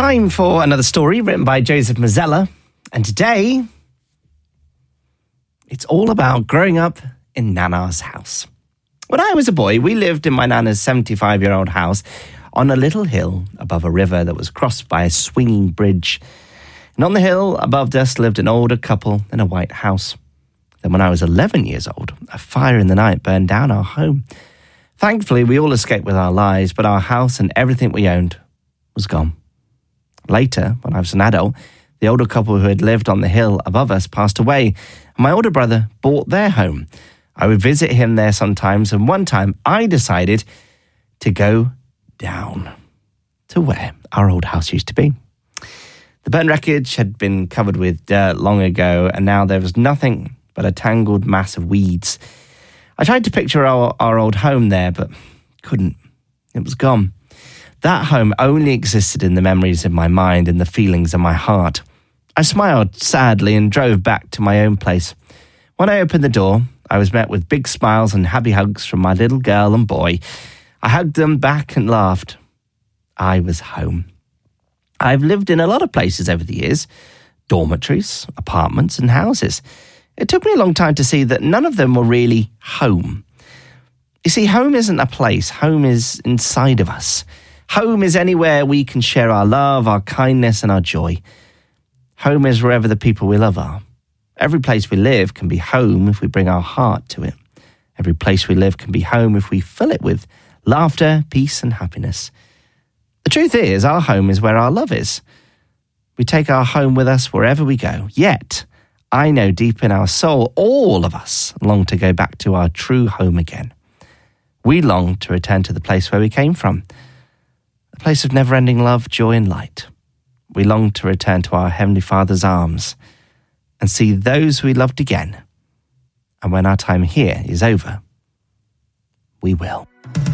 time for another story written by Joseph Mazzella. And today, it's all about growing up in Nana's house. When I was a boy, we lived in my Nana's 75-year-old house on a little hill above a river that was crossed by a swinging bridge. And on the hill above us lived an older couple in a white house. Then when I was 11 years old, a fire in the night burned down our home. Thankfully, we all escaped with our lives, but our house and everything we owned was gone. Later, when I was an adult, the older couple who had lived on the hill above us passed away, and my older brother bought their home. I would visit him there sometimes, and one time I decided to go down to where our old house used to be. The burnt wreckage had been covered with dirt long ago, and now there was nothing but a tangled mass of weeds. I tried to picture our old home there, but couldn't. It was gone. That home only existed in the memories of my mind and the feelings of my heart. I smiled sadly and drove back to my own place. When I opened the door, I was met with big smiles and happy hugs from my little girl and boy. I hugged them back and laughed. I was home. I've lived in a lot of places over the years, dormitories, apartments and houses. It took me a long time to see that none of them were really home. You see, home isn't a place. Home is inside of us. Home is anywhere we can share our love, our kindness and our joy. Home is wherever the people we love are. Every place we live can be home if we bring our heart to it. Every place we live can be home if we fill it with laughter, peace and happiness. The truth is, our home is where our love is. We take our home with us wherever we go. Yet, I know deep in our soul, all of us long to go back to our true home again. We long to return to the place where we came from, a place of never-ending love, joy and light. We long to return to our Heavenly Father's arms and see those we loved again. And when our time here is over, we will.